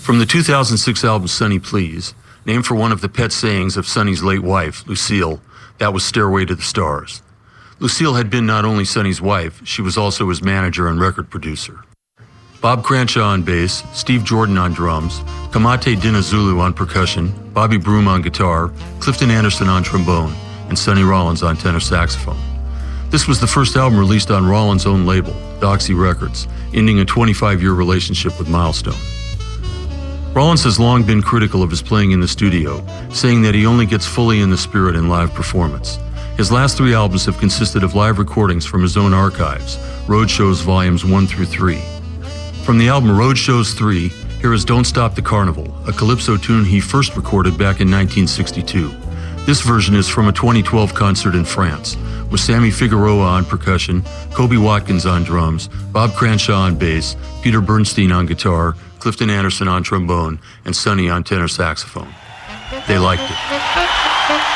From the 2006 album Sonny Please, named for one of the pet sayings of Sonny's late wife, Lucille, that was Stairway to the Stars. Lucille had been not only Sonny's wife, she was also his manager and record producer. Bob Cranshaw on bass, Steve Jordan on drums, Kamate Dinizulu on percussion, Bobby Broom on guitar, Clifton Anderson on trombone, and Sonny Rollins on tenor saxophone. This was the first album released on Rollins' own label, Doxy Records, ending a 25-year relationship with Milestone. Rollins has long been critical of his playing in the studio, saying that he only gets fully in the spirit in live performance. His last 3 albums have consisted of live recordings from his own archives, Road Shows Volumes 1 through 3. From the album Road Shows 3, here is Don't Stop the Carnival, a calypso tune he first recorded back in 1962. This version is from a 2012 concert in France, with Sammy Figueroa on percussion, Kobe Watkins on drums, Bob Cranshaw on bass, Peter Bernstein on guitar, Clifton Anderson on trombone, and Sonny on tenor saxophone. They liked it.